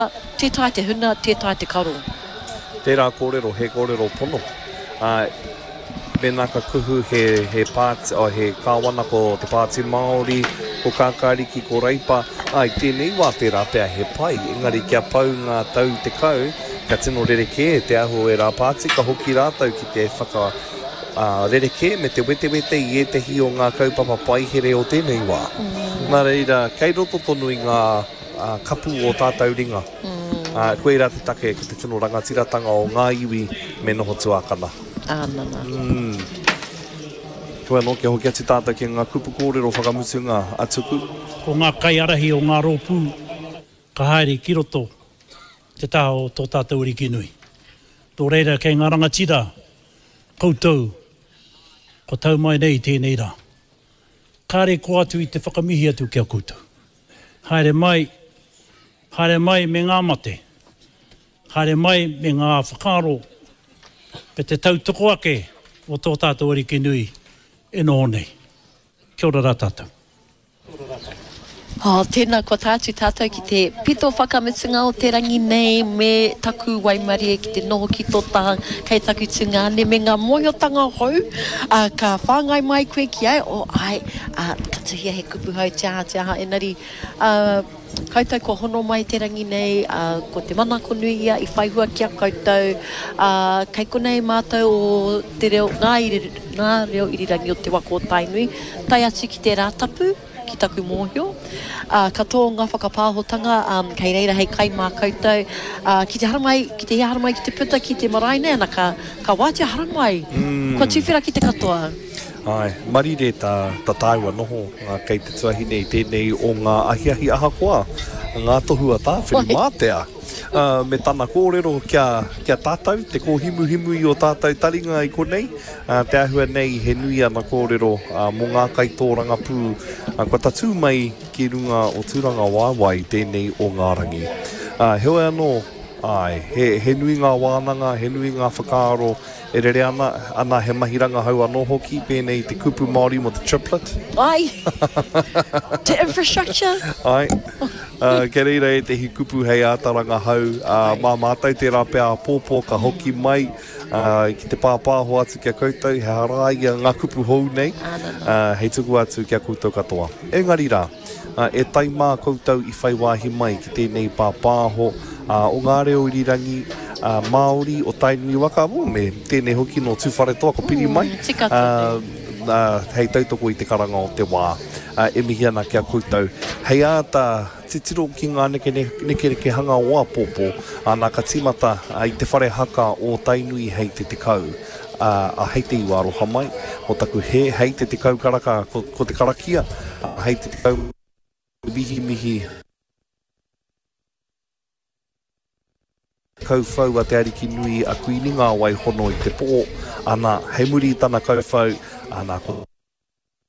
tētai te huna, tētai te karo. Tērā kōrero, he kōrero pono. Mena ka kuhu he pāti, he kāwana ko te pāti Māori, ko kākāriki, ko Reipa. I tēnei wā tērā pēr he pai. Engari kia pau ngā tau te kau, ka tino rereke te aho e rā pāti, ka hoki rātau ki te whaka rereke me te wete I e te hi o ngā kaupapa paihere o tēnei wā. Nā reira, kei roto tonu I ngā kapu o tātou ringa. Koe rā te take ki te tino rangatiratanga o ngā iwi me noho tuakana. Ānana. Koe anō kia hoki ati tātou ki ngā kupu kōrero whakamutu ngā atuku. Ko ngā kaiarahi o ngā rōpū, ka haere ki roto te taho tō tātou riki nui. Tō reira kei ngā rangatira, koutou, ko tau mai nei tēnei rā. Kāre ko atu I te whakamihi atu kia koutou. Haere mai me ngā mate, haere mai me ngā whakaro, pe te tautoko ake o tō tātou riki nui e nō nei. Kia ora rā tātou. Tēnā kua tātou ki te pito whakamutunga o te rangi nei me taku waimarie ki te noho ki tō tā kei taku tungane me ngā mohiotanga hou. Ka whāngai mai koe ki ai o ai katuhia he kupu hau te aha enari. Koutou ko hono mai te rangi nei, ko te manako nui ia I whaihua kia koutou. Kei konei mātou o te reo, ngā reo irirangi o te wako o tainui. Tai atu ki te rātapu, ki taku mōhio. Katoa ngā whakapāhotanga, kei reira hei kai mā koutou. Ki te haramai, ki te haramai ki te puta, ki te maraine, ana ka wātia haramai. Kua tūwhera ki te katoa. Ai, marire ta tāua noho kei te tuahine I tēnei o ngā ahiahi ahakoa, ngā tohua tāwhiri mātea. Me tāna kōrero kia tātou, te kōhimu I o tātou taringa I konei. Te ahua nei he nui ana kōrero mō ngā kaitōranga pū. Kua tatu mai ki runga o tūranga wāwai tēnei o ngā rangi. Heoi anō, he nui ngā wānanga, he nui ngā whakaaro, e rere ana he mahiranga hau anō hoki, pēnei te kupu Māori mo te triplet. Ai, te infrastructure. Ai, ke reira e te hi kupu hei ātaranga hau, mā mātou te rāpea pōpō ka hoki mai, ki te pāpāho atu kia koutou, he harai ngā kupu hou nei, hei tuku atu kia koutou katoa. Engari rā, e tai mā koutou I whaiwahi mai ki tēnei pāpāho, o ngā reo irirangi Māori o tainui waka me tēnei hoki no tūwhare toa ko piri mai. Hei tautoko I te karanga o te wā, e mihi ana kia koutou. Hei āta titiro ki ngā neke hanga o a pōpō, nā ka timata I te whare haka o tainui hei te kau. Hei te iwa aroha mai, o taku hei te kau karaka ko te karakia, hei te kau mihi. Kauwhau a te ariki nui a kuininga wai hono I te pō, ana hei muri I tana kauwhau, ana ko